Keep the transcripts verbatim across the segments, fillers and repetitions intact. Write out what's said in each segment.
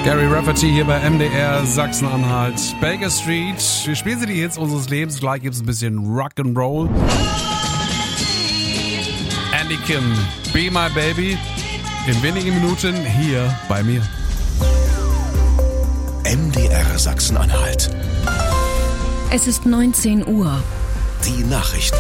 Gary Rafferty hier bei M D R Sachsen-Anhalt. Baker Street. Wir spielen sie die Hits unseres Lebens. Gleich gibt es ein bisschen Rock'n'Roll. Andy Kim, Be My Baby. In wenigen Minuten hier bei mir. M D R Sachsen-Anhalt. Es ist neunzehn Uhr. Die Nachrichten.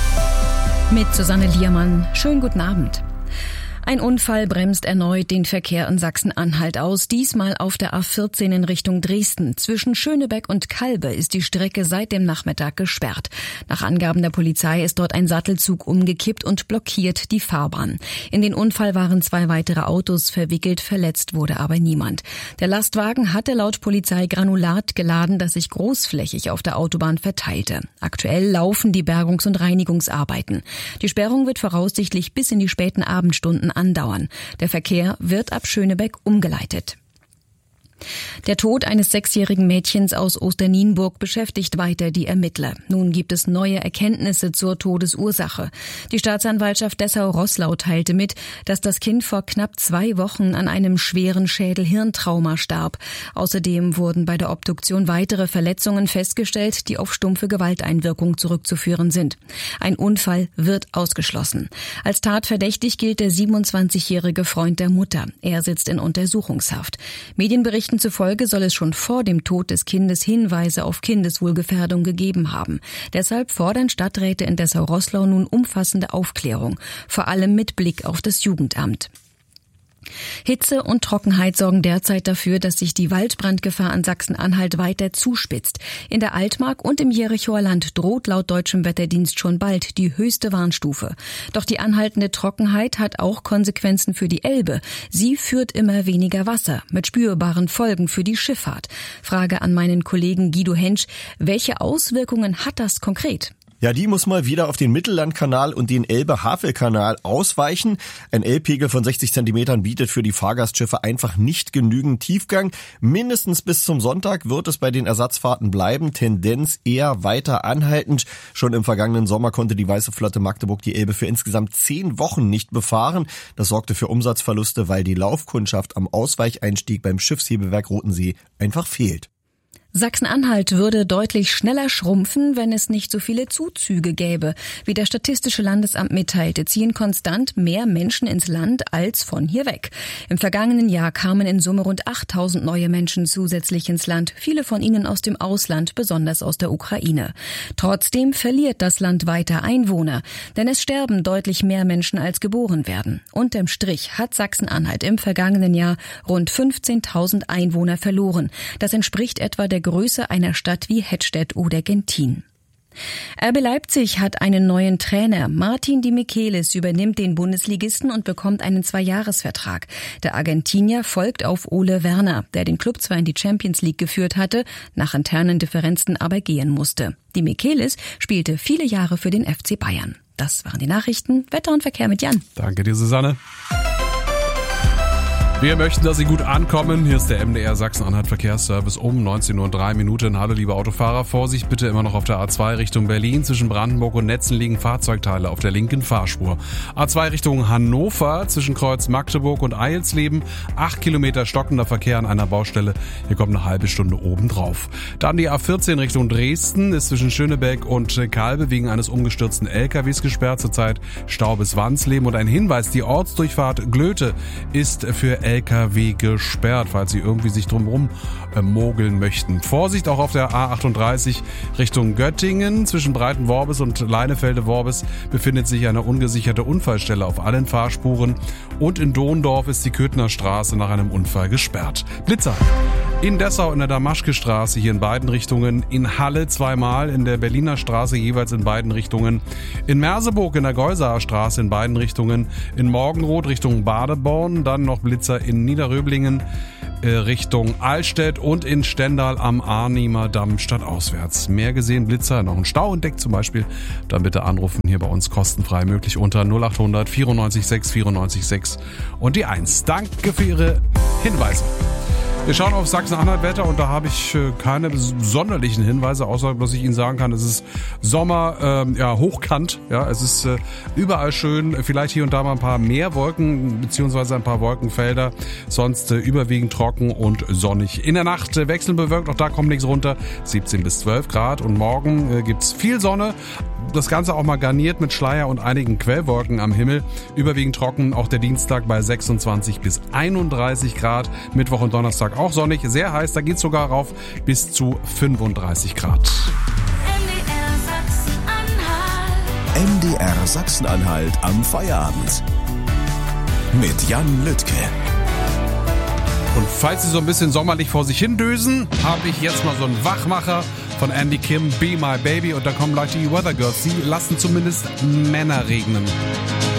Mit Susanne Liermann. Schönen guten Abend. Ein Unfall bremst erneut den Verkehr in Sachsen-Anhalt aus, diesmal auf der A vierzehn in Richtung Dresden. Zwischen Schönebeck und Kalbe ist die Strecke seit dem Nachmittag gesperrt. Nach Angaben der Polizei ist dort ein Sattelzug umgekippt und blockiert die Fahrbahn. In den Unfall waren zwei weitere Autos verwickelt, verletzt wurde aber niemand. Der Lastwagen hatte laut Polizei Granulat geladen, das sich großflächig auf der Autobahn verteilte. Aktuell laufen die Bergungs- und Reinigungsarbeiten. Die Sperrung wird voraussichtlich bis in die späten Abendstunden andauern. Der Verkehr wird ab Schönebeck umgeleitet. Der Tod eines sechsjährigen Mädchens aus Osternienburg beschäftigt weiter die Ermittler. Nun gibt es neue Erkenntnisse zur Todesursache. Die Staatsanwaltschaft Dessau-Roßlau teilte mit, dass das Kind vor knapp zwei Wochen an einem schweren Schädel-Hirntrauma starb. Außerdem wurden bei der Obduktion weitere Verletzungen festgestellt, die auf stumpfe Gewalteinwirkung zurückzuführen sind. Ein Unfall wird ausgeschlossen. Als tatverdächtig gilt der siebenundzwanzigjährige Freund der Mutter. Er sitzt in Untersuchungshaft. Medienberichten zufolge soll es schon vor dem Tod des Kindes Hinweise auf Kindeswohlgefährdung gegeben haben. Deshalb fordern Stadträte in Dessau-Roßlau nun umfassende Aufklärung, vor allem mit Blick auf das Jugendamt. Hitze und Trockenheit sorgen derzeit dafür, dass sich die Waldbrandgefahr an Sachsen-Anhalt weiter zuspitzt. In der Altmark und im Jerichoer Land droht laut deutschem Wetterdienst schon bald die höchste Warnstufe. Doch die anhaltende Trockenheit hat auch Konsequenzen für die Elbe. Sie führt immer weniger Wasser, mit spürbaren Folgen für die Schifffahrt. Frage an meinen Kollegen Guido Hensch: Welche Auswirkungen hat das konkret? Ja, die muss mal wieder auf den Mittellandkanal und den Elbe-Havel-Kanal ausweichen. Ein L-Pegel von sechzig Zentimetern bietet für die Fahrgastschiffe einfach nicht genügend Tiefgang. Mindestens bis zum Sonntag wird es bei den Ersatzfahrten bleiben, Tendenz eher weiter anhaltend. Schon im vergangenen Sommer konnte die Weiße Flotte Magdeburg die Elbe für insgesamt zehn Wochen nicht befahren. Das sorgte für Umsatzverluste, weil die Laufkundschaft am Ausweicheinstieg beim Schiffshebewerk Rotensee einfach fehlt. Sachsen-Anhalt würde deutlich schneller schrumpfen, wenn es nicht so viele Zuzüge gäbe. Wie das Statistische Landesamt mitteilte, ziehen konstant mehr Menschen ins Land als von hier weg. Im vergangenen Jahr kamen in Summe rund achttausend neue Menschen zusätzlich ins Land, viele von ihnen aus dem Ausland, besonders aus der Ukraine. Trotzdem verliert das Land weiter Einwohner, denn es sterben deutlich mehr Menschen als geboren werden. Unterm Strich hat Sachsen-Anhalt im vergangenen Jahr rund fünfzehntausend Einwohner verloren. Das entspricht etwa der Größe einer Stadt wie Hettstedt oder Gentin. R B Leipzig hat einen neuen Trainer. Martin Di Michelis übernimmt den Bundesligisten und bekommt einen Zweijahresvertrag. Der Argentinier folgt auf Ole Werner, der den Klub zwar in die Champions League geführt hatte, nach internen Differenzen aber gehen musste. Di Michelis spielte viele Jahre für den F C Bayern. Das waren die Nachrichten. Wetter und Verkehr mit Jan. Danke dir, Susanne. Wir möchten, dass Sie gut ankommen. Hier ist der M D R Sachsen-Anhalt Verkehrsservice um neunzehn Uhr und drei Minuten. Hallo liebe Autofahrer, Vorsicht bitte immer noch auf der A zwei Richtung Berlin. Zwischen Brandenburg und Netzen liegen Fahrzeugteile auf der linken Fahrspur. A zwei Richtung Hannover, zwischen Kreuz Magdeburg und Eilsleben. Acht Kilometer stockender Verkehr an einer Baustelle. Hier kommt eine halbe Stunde obendrauf. Dann die A vierzehn Richtung Dresden, ist zwischen Schönebeck und Kalbe wegen eines umgestürzten L K Ws gesperrt. Zurzeit Stau bis Wansleben. Und ein Hinweis, die Ortsdurchfahrt Glöte ist für L K W gesperrt, falls Sie irgendwie sich drumherum äh, mogeln möchten. Vorsicht auch auf der A achtunddreißig Richtung Göttingen. Zwischen Breitenworbis und Leinefelde-Worbis befindet sich eine ungesicherte Unfallstelle auf allen Fahrspuren. Und in Dohndorf ist die Köthner Straße nach einem Unfall gesperrt. Blitzer. In Dessau in der Damaschke-Straße hier in beiden Richtungen. In Halle zweimal, in der Berliner Straße jeweils in beiden Richtungen. In Merseburg in der Geusaer Straße in beiden Richtungen. In Morgenroth Richtung Badeborn. Dann noch Blitzer in Niederröblingen äh, Richtung Allstedt und in Stendal am Arnimer Damm stadtauswärts. Mehr gesehen, Blitzer, noch ein Stau entdeckt zum Beispiel, dann bitte anrufen, hier bei uns kostenfrei möglich unter null acht hundert vierundneunzig sechs vierundneunzig sechs und die eins. Danke für Ihre Hinweise. Wir schauen auf Sachsen-Anhalt-Wetter und da habe ich äh, keine sonderlichen Hinweise, außer dass ich Ihnen sagen kann, es ist Sommer, ähm, ja, hochkant, ja, es ist äh, überall schön, vielleicht hier und da mal ein paar mehr Wolken, beziehungsweise ein paar Wolkenfelder, sonst äh, überwiegend trocken und sonnig. In der Nacht äh, wechselnd bewölkt, auch da kommt nichts runter, siebzehn bis zwölf Grad und morgen äh, gibt's viel Sonne, das Ganze auch mal garniert mit Schleier und einigen Quellwolken am Himmel, überwiegend trocken, auch der Dienstag bei sechsundzwanzig bis einunddreißig Grad, Mittwoch und Donnerstag auch sonnig, sehr heiß, da geht's sogar rauf bis zu fünfunddreißig Grad. M D R Sachsen-Anhalt am Feierabend. Mit Jan Lüttke. Und falls Sie so ein bisschen sommerlich vor sich hin dösen, habe ich jetzt mal so einen Wachmacher von Andy Kim, Be My Baby. Und da kommen gleich die Weather Girls. Sie lassen zumindest Männer regnen.